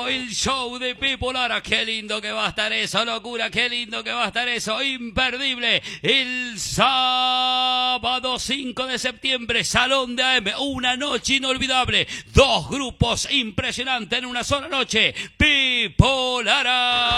el show de Pepo Lara. Qué lindo que va a estar eso, locura, qué lindo que va a estar eso, imperdible. El sábado 5 de septiembre, Salón de AM, una noche inolvidable. 2 grupos impresionantes en una sola noche. Pepo Lara.